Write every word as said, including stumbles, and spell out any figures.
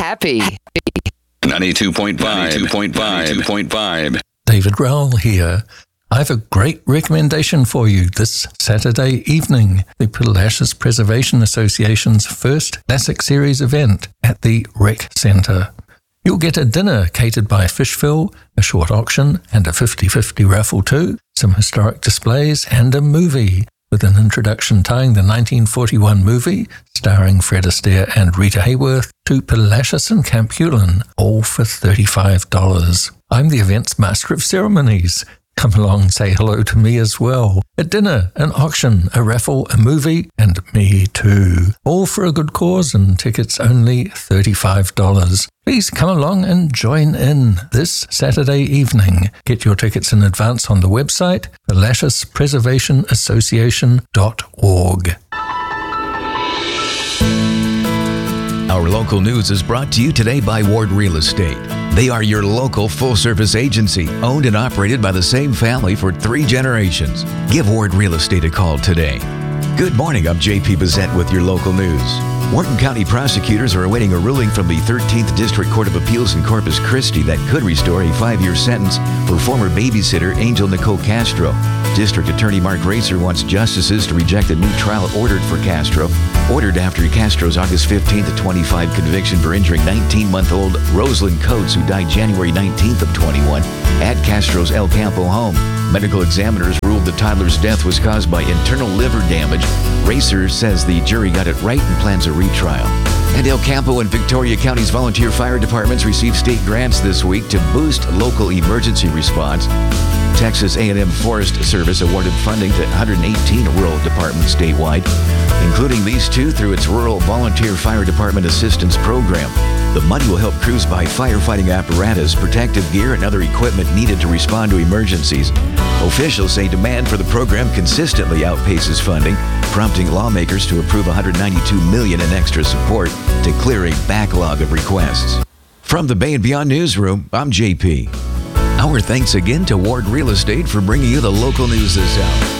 happy. ninety-two point five, ninety-two point five, ninety-two point five. David Rowell here. I have a great recommendation for you this Saturday evening. The Palacios Preservation Association's first Classic Series event at the Rec Centre. You'll get a dinner catered by Fishville, a short auction and a fifty-fifty raffle too, some historic displays and a movie, with an introduction tying the nineteen forty-one movie, starring Fred Astaire and Rita Hayworth, to Palacios and Camp Hewlin, all for thirty-five dollars. I'm the event's master of ceremonies. Come along and say hello to me as well. A dinner, an auction, a raffle, a movie, and me too. All for a good cause and tickets only thirty-five dollars. Please come along and join in this Saturday evening. Get your tickets in advance on the website, palacios preservation association dot org. Our local news is brought to you today by Ward Real Estate. They are your local full-service agency, owned and operated by the same family for three generations. Give Ward Real Estate a call today. Good morning, I'm J P Bissett with your local news. Wharton County prosecutors are awaiting a ruling from the thirteenth District Court of Appeals in Corpus Christi that could restore a five-year sentence for former babysitter Angel Nicole Castro. District Attorney Mark Racer wants justices to reject a new trial ordered for Castro, ordered after Castro's August fifteenth to twenty-five conviction for injuring nineteen-month-old Rosalind Coates, who died January nineteenth of twenty-one at Castro's El Campo home. Medical examiners ruled the toddler's death was caused by internal liver damage. Racer says the jury got it right and plans a retrial. And El Campo and Victoria County's volunteer fire departments received state grants this week to boost local emergency response. Texas A and M Forest Service awarded funding to one hundred eighteen rural departments statewide, including these two through its Rural Volunteer Fire Department Assistance Program. The money will help crews buy firefighting apparatus, protective gear, and other equipment needed to respond to emergencies. Officials say demand for the program consistently outpaces funding, prompting lawmakers to approve one hundred ninety-two million dollars in extra support to clear a backlog of requests. From the Bay and Beyond Newsroom, I'm J P. Our thanks again to Ward Real Estate for bringing you the local news this hour.